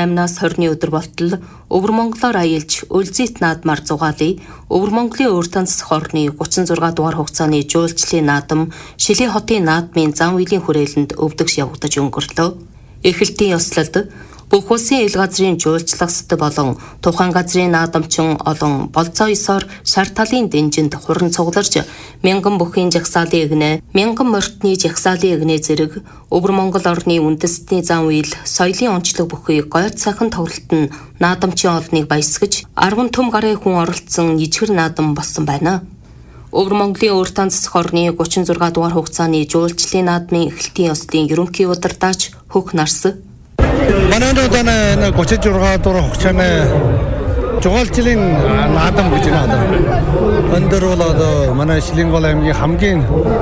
18-наас 20-ны өдөр болтол Өвөр Монголоор аялж Үлзийт наадмаар зугаалъя. Өвөр Монголын Урьд Цэцэг хорны 36 дугаар хугацааны жуулчлалын наадам Шилээ хотын наадмын зам үеийн хүрээлэнд өвдөгч явагдаж өнгөрлөө. Эхлэлтийн ёслолд бүх улсын ил газрын жуулчлагчид болон тухайн газрын наадамчин олон болцоо ёсоор шар талын дэнжинд хуран цугларч мянган бүхийн жагсаалын игнэ, мянган морьтны жагсаалын игнэ зэрэг Өвөр Монгол орны үндэстний зам үйл соёлын онцлог бүхий гойр цайхан тоглолт нь наадамчин олныг баясгаж 10 түм гарын хүн оролцсон ижгэр наадам болсон байна. Өвөр Монголын Урьд Цэцэг хорны 36 дугаар хугацааны жуулчлалын наадмын эхлэлтийн ёслолын ерөнхий удирдаач Хөх Нарс Манайд 36 дугаар хугацааны жуулчлалын наадам гэж байна. Өндөр бол одоо манай Шилэнгол аймгийн хамгийн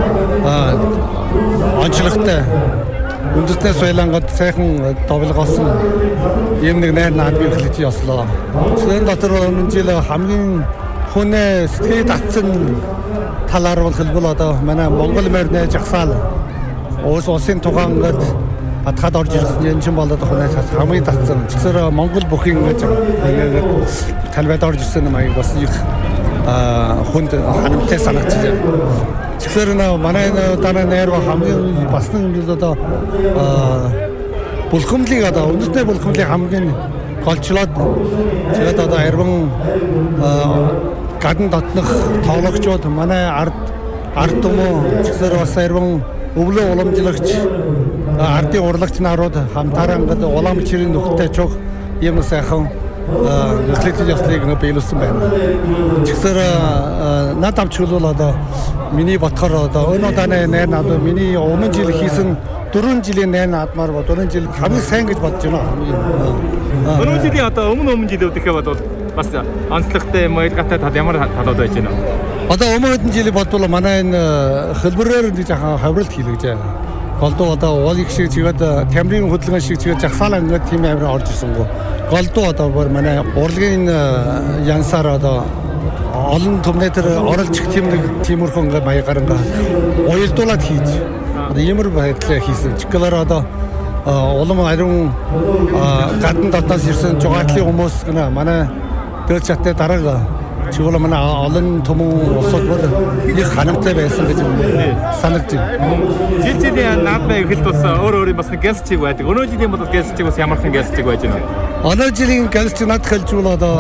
онцлогтой үндэсний соёлонгод сайхан товлогоосон юм нэг найр наадмын эхлэж ёслоо. Сүүлийн дотор өмнө жил хамгийн хүнээ сэтгэл татсан талаар бол хэлбэл одоо манай Монгол морины жагсаал улсын тухайн ингээд атхад орж ирсэн юм чинь болоод хунаас хамгийн татсан. Тэгэхээр Монгол бүхий ингээд талбайд орж ирсэн юм аяг бас их хүнд ханамтай санагдчихжээ. Тэгэхээр манай дараа нэр хамгийн бас нэг одоо булхамлыг одоо үндэсний булхамлыг хамгийн голчлоод тэгээд одоо арван гадна дотнох тоглогчдод манай ард түмэн тэгэхээр бас арван өвлөө уламжлагч ардын урлагч нарууд хамтараа ингээд улаан чирийн нөхдөй чуг юм сайхан эхлэлт ёслыг биелүүлсэн байна. Тэгэхээр надад чөлөөл одоо миний ботхоор одоо өнөө даны найр наадмаар миний өмнө жил хийсэн 4 жилийн найр наадмаар 4 жил хамгийн сайн гэж бодож байна. Өнөө жилийн одоо өмнө жилүүд гэхэд бол бас онцлогтой юм гатай тал ямар талууд байж байна. Одоо өмнө жилийн бодвол манай энэ хэлбэрээр нэг жоохон хавралт хийлгэж байна. Голдуу одоо уулыг шиг чигээд тамирын хөдөлгөөн шиг чигээд жагсаалаа ингээд тийм амир орж ирсэнгүй. Голдуу одоо манай урлагийн янсаар одоо олон түмнэтэр оролж их тиймэрхүү ингээд маягаар ингээд уялдуулаад хийж одоо ямар байдлаар хийсэн. Тэгэхээр одоо улам ариун гадна дотоос ирсэн жугатлын хүмүүс гэнэ манай дээл чаттай дараага чигээр манай олон түмэн улсууд бүр их ханамтай байсан гэж санагдав. Жилийн наадмын эхлэлт бас өөр бас нэг гялсчиг байдаг. Өнөө жилийн бол гялсчиг бас ямархан гялсчиг байж байна. Өнөө жилийн гялсчиг над хэлжүүл одоо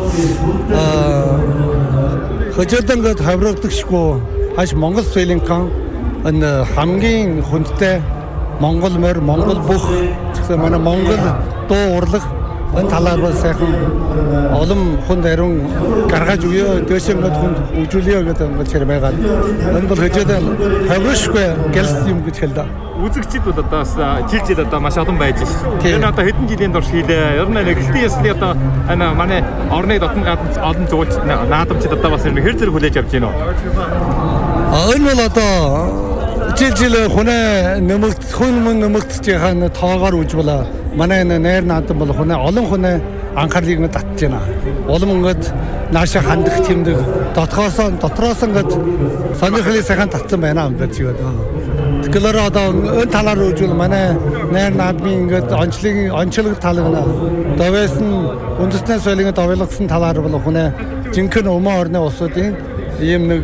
хөжөөдөнгөд хаврагдагшгүй хаш Монгол соёлынхан энэ хамгийн хүндтэй Монгол морь, Монгол бүх гэсэн манай Монгол дуу урлаг энэ талаар бас сайхан олон хүнд ариун гаргаж өгөө дэшэнгөд хүнд үжүүлээ гэдэг ингээд чир байгаад энэ бол хөжөөдөө хаврагшгүй гэлс юм гэж хэлдэг. Үзэгчид бол одоо бас жил одоо маш олон байж шээ. Тэр нь одоо хэдэн жилийн турш хийлээ. Ер нь эхлэлтийн ёслолын одоо манай орны дотн гадна олон зуулч наадамчид одоо бас хэр зэрэг хүлээж авч байна уу? Энэ бол одоо жил хүн нэмэгдэж байгаа тоогоор үжвэла манай найр наадам бол хүн олон хүн анхаарлыг нь татж байна. Улам ингээд нааша хандах тэмдэг дотроос ингээд сонирхлыг сайхан татсан байна юм гэж чигээд. Тэгэхээр одоо энэ талаар үжвэл манай найр наадмын ингээд онцлог талыг нь довээс нь үндэсний соёлын довлогсон талаар бол хүн жинхэнэ өмнө орны улсуудын ийм нэг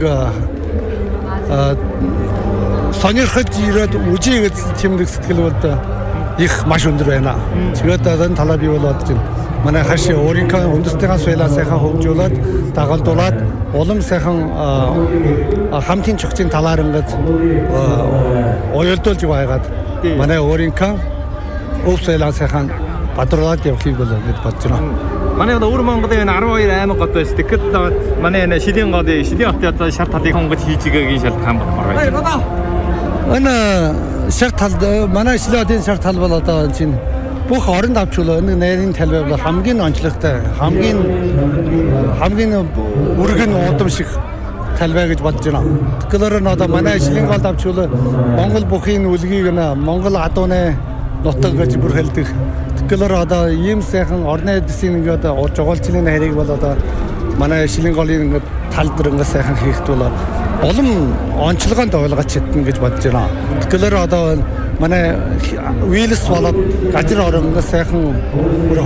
сонирхож ирээд үжигээд тэмдэг сэтгэл бол их маш өндөр байна. Тэгээд энэ талаар би бол бодож байна. Манай хаши өөрийнхөө үндэстний соёлоо сайхан хөгжүүлээд дагалдуулаад улам сайхан хамтын чухчийн талаар ингээд уялдуулж байгаад манай өөрийнхөө өв соёлоо сайхан бадруулаад явахыг бол гэж бодож байна. Манай Өвөр Монголын 12 аймаг гот байж. Тэгэхээр манай Шилэн хотын шар талыг хонгож хийж байгаагийн шалтгаан байна. Энэ шар тал манай Шилэн хотын шар тал бол одоо чинь бүх орон давчул энэ найрын талбай бол хамгийн онцлогтой, хамгийн өргөн удам шиг талбай гэж бодож байна. Тэгэхээр одоо манай Шилэн гол давчул Монгол бүхий үлгийг Монгол адууны нутаг гэж бүр хэлдэг. Тэгэхээр одоо ийм сайхан орны эдсийн ингээд жугаалчлалын хайрыг бол одоо манай Шилэн голын ингээд тал дээр ингээд сайхан хийхэд бол улам онцлогонд ойлгож чадна гэж бодож байна. Тэгэхээр одоо манай вийлс болоод газар орон сайхан